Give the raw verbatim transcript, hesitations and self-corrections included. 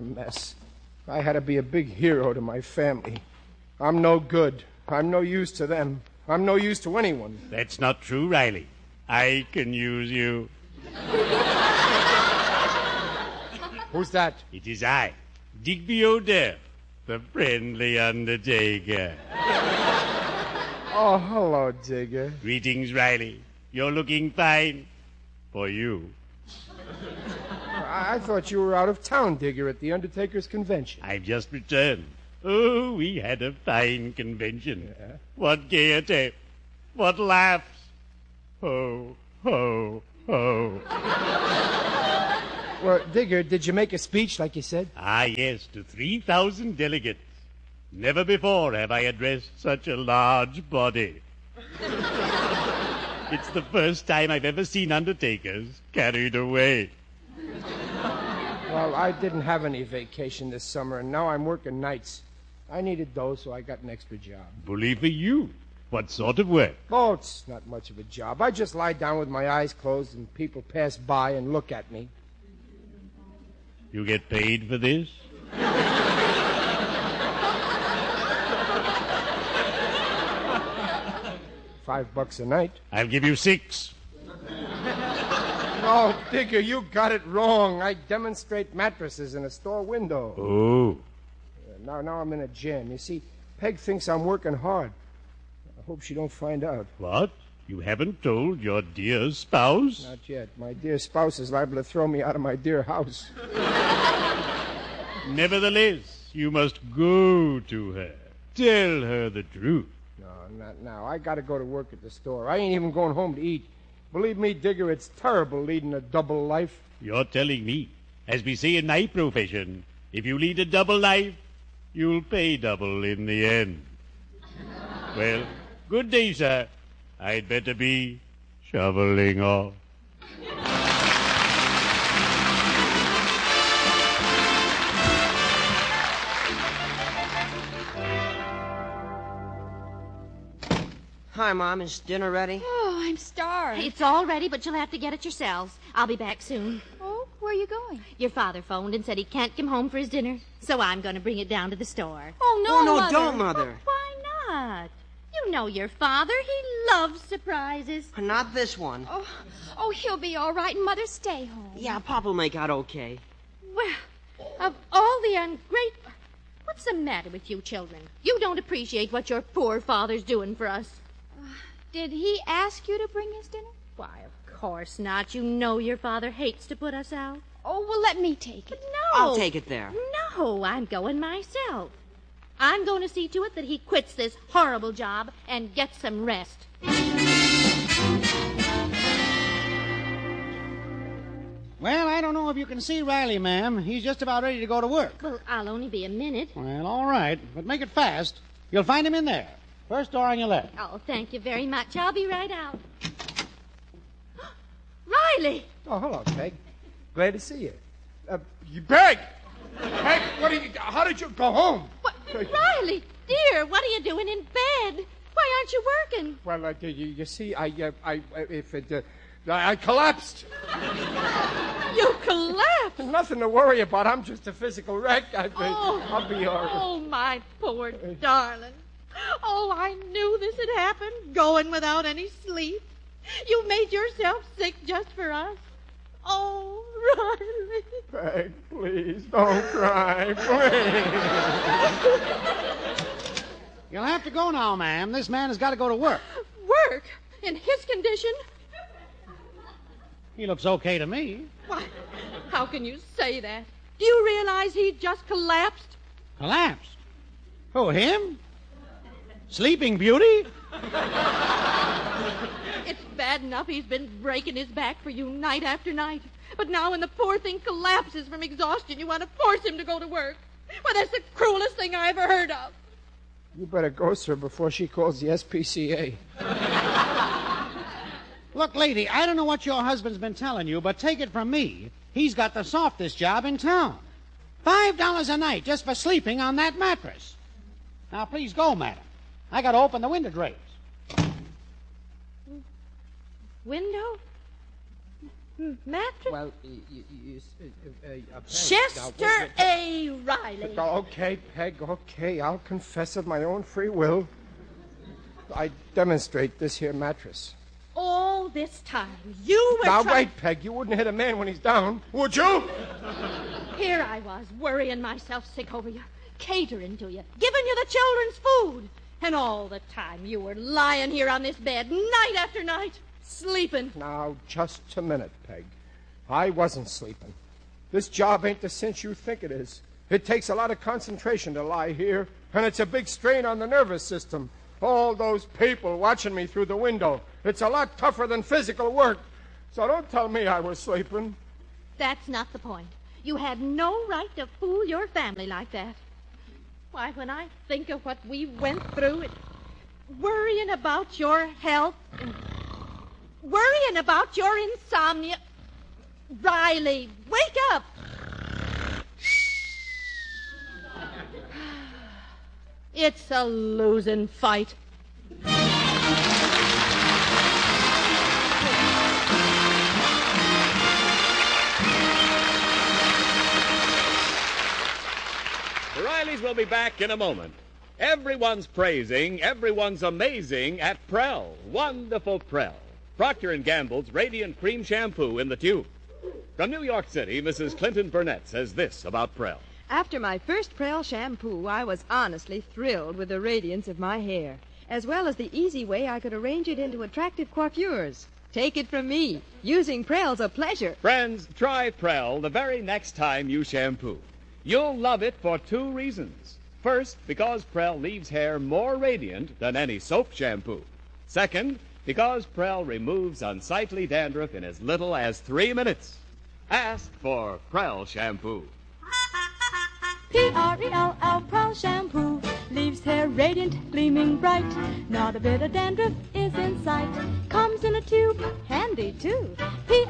mess. I had to be a big hero to my family. I'm no good. I'm no use to them. I'm no use to anyone. That's not true, Riley. I can use you. Who's that? It is I, Digby O'Dell, the friendly undertaker. Oh, hello, Digger. Greetings, Riley. You're looking fine. For you. I, I thought you were out of town, Digger, at the Undertaker's convention. I've just returned. Oh, we had a fine convention. Yeah. What gaiety. What laughs. Ho, ho, ho. Well, Digger, did you make a speech like you said? Ah, yes, to three thousand delegates. Never before have I addressed such a large body. It's the first time I've ever seen undertakers carried away. Well, I didn't have any vacation this summer, and now I'm working nights. I needed those, so I got an extra job. Bully for you. What sort of work? Oh, it's not much of a job. I just lie down with my eyes closed, and people pass by and look at me. You get paid for this? Five bucks a night. I'll give you six. Oh, Digger, you got it wrong. I demonstrate mattresses in a store window. Oh. Now, now I'm in a jam. You see, Peg thinks I'm working hard. I hope she don't find out. What? You haven't told your dear spouse? Not yet. My dear spouse is liable to throw me out of my dear house. Nevertheless, you must go to her. Tell her the truth. No, not now. I got to go to work at the store. I ain't even going home to eat. Believe me, Digger, it's terrible leading a double life. You're telling me, as we say in my profession, if you lead a double life, you'll pay double in the end. Well, good day, sir. I'd better be shoveling off. Hi, Mom. Is dinner ready? Oh, I'm starved. It's all ready, but you'll have to get it yourselves. I'll be back soon. Oh, where are you going? Your father phoned and said he can't come home for his dinner, so I'm going to bring it down to the store. Oh, no, Oh, no, Mother. don't, Mother. Well, why not? You know your father. He loves surprises. Not this one. Oh, oh, he'll be all right, and Mother, stay home. Yeah, Papa will make out okay. Well, of all the ungrateful... What's the matter with you children? You don't appreciate what your poor father's doing for us. Did he ask you to bring his dinner? Why, of course not. You know your father hates to put us out. Oh, well, let me take it. But no. I'll take it there. No, I'm going myself. I'm going to see to it that he quits this horrible job and gets some rest. Well, I don't know if you can see Riley, ma'am. He's just about ready to go to work. Well, I'll only be a minute. Well, all right, but make it fast. You'll find him in there. First door on your left. Oh, thank you very much. I'll be right out. Riley! Oh, hello, Peg. Glad to see you. Uh, you Peg! Peg, what are you... How did you go home? What? Riley, dear, what are you doing in bed? Why aren't you working? Well, uh, you, you see, I, uh, I, uh, if it, uh, I, I collapsed. You collapsed? Nothing to worry about. I'm just a physical wreck. I, Oh, I'll be all right. Oh, my poor darling. Oh, I knew this had happened, going without any sleep. You made yourself sick just for us. Oh, Riley. Peg, please, don't cry, please. You'll have to go now, ma'am. This man has got to go to work. Work? In his condition? He looks okay to me. Why, how can you say that? Do you realize he just collapsed? Collapsed? Who, him? Sleeping Beauty? It's bad enough he's been breaking his back for you night after night. But now when the poor thing collapses from exhaustion, you want to force him to go to work. Well, that's the cruelest thing I ever heard of. You better go, sir, before she calls the S P C A. Look, lady, I don't know what your husband's been telling you, but take it from me. He's got the softest job in town. Five dollars a night just for sleeping on that mattress. Now, please go, madam. I got to open the window drapes. Window? Mattress? Well, you, you, you, uh, uh, uh, Peg, Chester now, wait, A. Riley. wait. Okay, Peg, okay, I'll confess of my own free will. I demonstrate this here mattress. All this time, you were Now, trying... wait, Peg, you wouldn't hit a man when he's down, would you? Here I was, worrying myself sick over you, catering to you, giving you the children's food. And all the time you were lying here on this bed, night after night, sleeping. Now, just a minute, Peg. I wasn't sleeping. This job ain't the cinch you think it is. It takes a lot of concentration to lie here, and it's a big strain on the nervous system. All those people watching me through the window. It's a lot tougher than physical work. So don't tell me I was sleeping. That's not the point. You had no right to fool your family like that. Why, when I think of what we went through, it, worrying about your health, and worrying about your insomnia. Riley, wake up! It's a losing fight. The Rileys will be back in a moment. Everyone's praising, everyone's amazing at Prell. Wonderful Prell. Procter and Gamble's Radiant Cream Shampoo in the tube. From New York City, Missus Clinton Burnett says this about Prell. After my first Prell shampoo, I was honestly thrilled with the radiance of my hair, as well as the easy way I could arrange it into attractive coiffures. Take it from me, using Prell's a pleasure. Friends, try Prell the very next time you shampoo. You'll love it for two reasons. First, because Prell leaves hair more radiant than any soap shampoo. Second, because Prell removes unsightly dandruff in as little as three minutes. Ask for Prell shampoo. P R E L L, Prell shampoo, leaves hair radiant, gleaming bright. Not a bit of dandruff is in sight. Comes in a tube, handy too. P